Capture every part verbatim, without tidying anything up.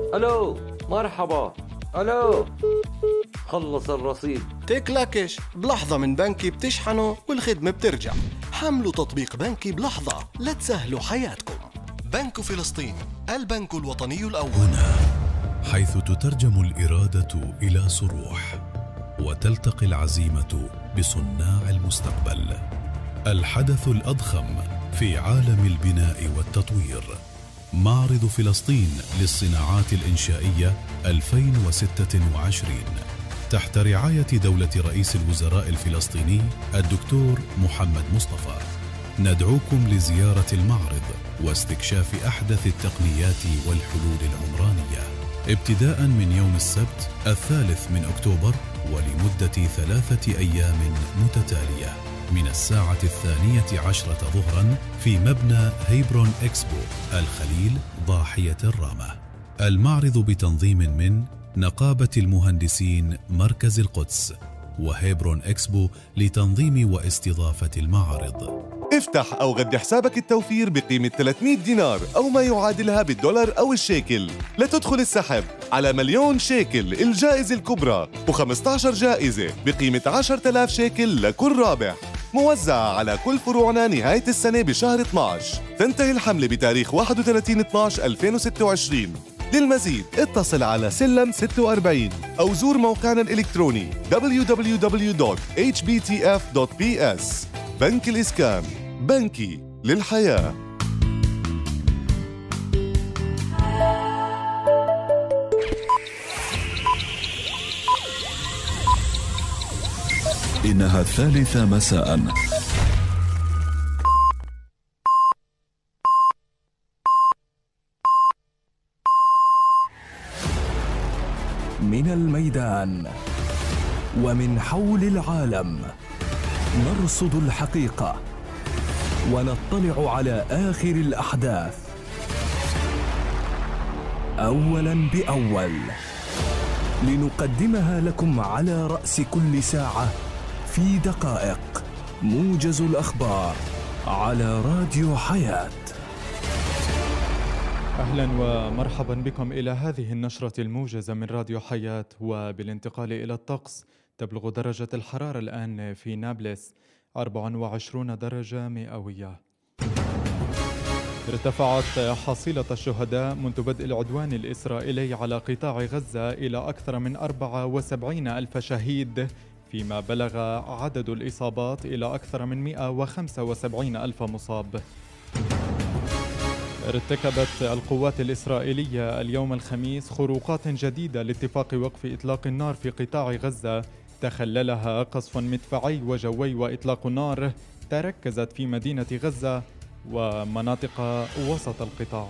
الو مرحبا. الو خلص الرصيد. تكلكش بلحظة من بنكي بتشحنه والخدمة بترجع. حملوا تطبيق بنكي بلحظة لتسهلوا حياتكم. بنك فلسطين، البنك الوطني الأول. هنا حيث تترجم الإرادة إلى صروح وتلتقي العزيمة بصناع المستقبل. الحدث الأضخم في عالم البناء والتطوير، معرض فلسطين للصناعات الإنشائية ألفين وستة وعشرين، تحت رعاية دولة رئيس الوزراء الفلسطيني الدكتور محمد مصطفى. ندعوكم لزيارة المعرض واستكشاف أحدث التقنيات والحلول العمرانية، ابتداء من يوم السبت الثالث من أكتوبر ولمدة ثلاثة أيام متتالية من الساعة الثانية عشرة ظهرا في مبنى هيبرون إكسبو الخليل ضاحية الرامة. المعرض بتنظيم من نقابة المهندسين مركز القدس وهيبرون إكسبو لتنظيم واستضافة المعارض. افتح أو غد حسابك التوفير بقيمة ثلاثمئة دينار أو ما يعادلها بالدولار أو الشيكل لتدخل السحب على مليون شيكل الجائزة الكبرى وخمسة عشر جائزة بقيمة عشرة آلاف شيكل لكل رابح، موزعة على كل فروعنا نهاية السنة بشهر اثني عشر. تنتهي الحملة بتاريخ واحد وثلاثين اثني عشر ألفين وستة وعشرين. للمزيد اتصل على سلم ستة وأربعين أو زور موقعنا الإلكتروني دبليو دبليو دبليو دوت إتش بي تي إف دوت بي إس. بنك الإسكان، بنكي للحياة. إنها الثالثة مساء. من الميدان ومن حول العالم نرصد الحقيقة ونطلع على آخر الأحداث أولاً بأول لنقدمها لكم على رأس كل ساعة في دقائق. موجز الأخبار على راديو حياة. أهلا ومرحبا بكم إلى هذه النشرة الموجزة من راديو حياة. وبالانتقال إلى الطقس، تبلغ درجة الحرارة الآن في نابلس أربعة وعشرين درجة مئوية. ارتفعت حصيلة الشهداء منذ بدء العدوان الإسرائيلي على قطاع غزة إلى أكثر من أربعة وسبعين ألف شهيد، فيما بلغ عدد الإصابات إلى أكثر من مئة وخمسة وسبعين ألف مصاب. ارتكبت القوات الإسرائيلية اليوم الخميس خروقات جديدة لاتفاق وقف إطلاق النار في قطاع غزة، تخللها قصف مدفعي وجوي وإطلاق نار تركزت في مدينة غزة ومناطق وسط القطاع.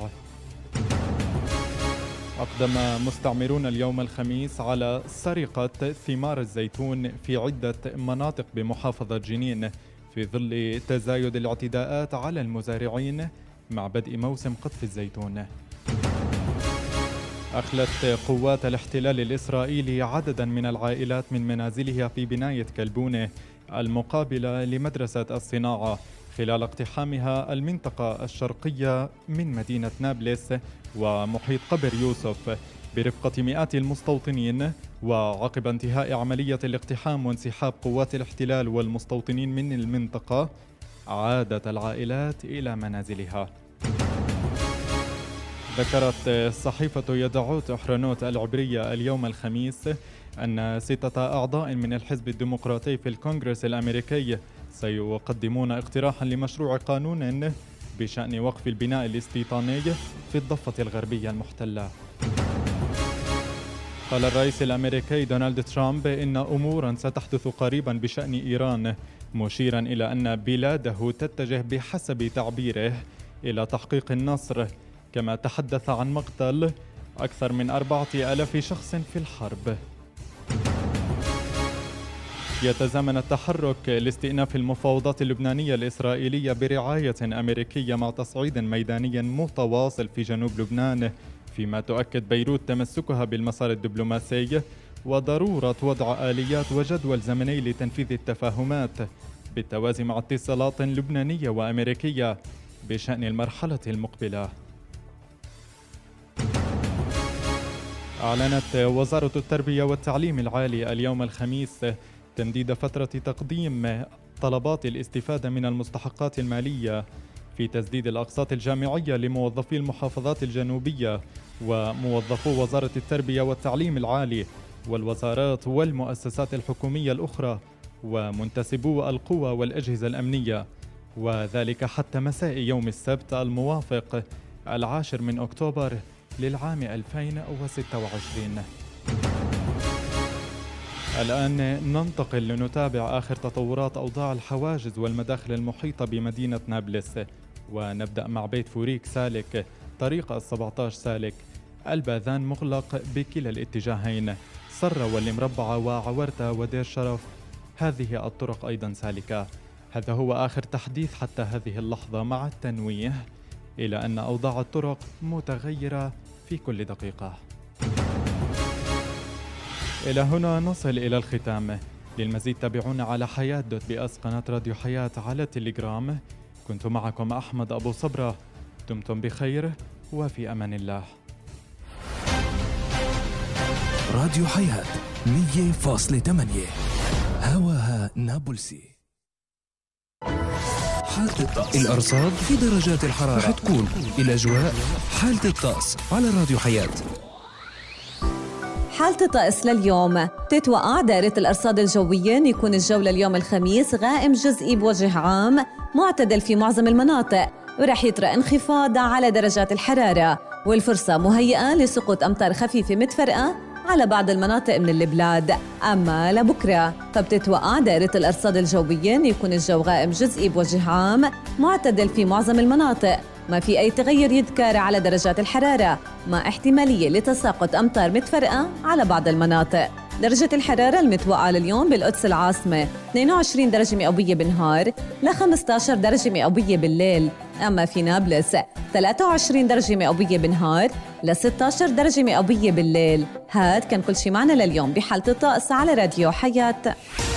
أقدم مستعمرون اليوم الخميس على سرقة ثمار الزيتون في عدة مناطق بمحافظة جنين في ظل تزايد الاعتداءات على المزارعين مع بدء موسم قطف الزيتون. أخلت قوات الاحتلال الإسرائيلي عددا من العائلات من منازلها في بناية كلبونة المقابلة لمدرسة الصناعة خلال اقتحامها المنطقة الشرقية من مدينة نابلس ومحيط قبر يوسف برفقة مئات المستوطنين. وعقب انتهاء عملية الاقتحام وانسحاب قوات الاحتلال والمستوطنين من المنطقة، عادت العائلات إلى منازلها. ذكرت صحيفة يدعوت أحرنوت العبرية اليوم الخميس أن ستة أعضاء من الحزب الديمقراطي في الكونغرس الأمريكي سيقدمون اقتراحا لمشروع قانون بشأن وقف البناء الاستيطاني في الضفة الغربية المحتلة. قال الرئيس الأمريكي دونالد ترامب إن أمورا ستحدث قريبا بشأن إيران، مشيرا إلى أن بلاده تتجه بحسب تعبيره إلى تحقيق النصر، كما تحدث عن مقتل أكثر من أربعة آلاف شخص في الحرب. يتزامن التحرك لاستئناف المفاوضات اللبنانية الإسرائيلية برعاية أمريكية مع تصعيد ميداني متواصل في جنوب لبنان، فيما تؤكد بيروت تمسكها بالمسار الدبلوماسي وضرورة وضع آليات وجدول زمني لتنفيذ التفاهمات بالتوازي مع اتصالات لبنانية وأمريكية بشأن المرحلة المقبلة. أعلنت وزارة التربية والتعليم العالي اليوم الخميس تمديد فترة تقديم طلبات الاستفادة من المستحقات المالية في تسديد الأقساط الجامعية لموظفي المحافظات الجنوبية وموظفو وزارة التربية والتعليم العالي والوزارات والمؤسسات الحكومية الأخرى ومنتسبو القوى والأجهزة الأمنية، وذلك حتى مساء يوم السبت الموافق العاشر من أكتوبر للعام ألفين وستة وعشرين. الآن ننتقل لنتابع آخر تطورات أوضاع الحواجز والمداخل المحيطة بمدينة نابلس، ونبدأ مع بيت فوريك سالك، طريق السبعة عشر سالك، الباذان مغلق بكلا الاتجاهين، صرة والمربعة وعورتة ودير شرف هذه الطرق أيضا سالكة. هذا هو آخر تحديث حتى هذه اللحظة، مع التنويه إلى أن أوضاع الطرق متغيرة في كل دقيقة. إلى هنا نصل إلى الختام. للمزيد تابعونا على حياة دوت بي اس قناة راديو حياة على تليجرام. كنت معكم أحمد أبو صبرة، دمتم بخير وفي أمان الله. راديو حياة مية فاصلة ثمانية هواها نابلسي. حالة الطقس، الأرصاد في درجات الحرارة رح تكون الأجواء. حالة الطقس على راديو حياة. حالة الطقس لليوم، تتوقع دائرة الأرصاد الجوية أن يكون الجو لليوم الخميس غائم جزئي بوجه عام، معتدل في معظم المناطق، ورح يطرأ انخفاض على درجات الحرارة، والفرصة مهيئة لسقوط أمطار خفيفة متفرقة على بعض المناطق من البلاد. أما لبكرة فبتتوقع دائرة الأرصاد الجوية أن يكون الجو غائم جزئي بوجه عام، معتدل في معظم المناطق، ما في أي تغير يذكر على درجات الحرارة، مع احتمالية لتساقط أمطار متفرقة على بعض المناطق. درجة الحرارة المتوقعة لليوم بالقدس العاصمة اثنين وعشرين درجة مئوية بالنهار ل خمسة عشر درجة مئوية بالليل، أما في نابلس ثلاثة وعشرين درجة مئوية بالنهار ل ستة عشر درجة مئوية بالليل. هاد كان كل شي معنا لليوم بحالة الطقس على راديو حياة.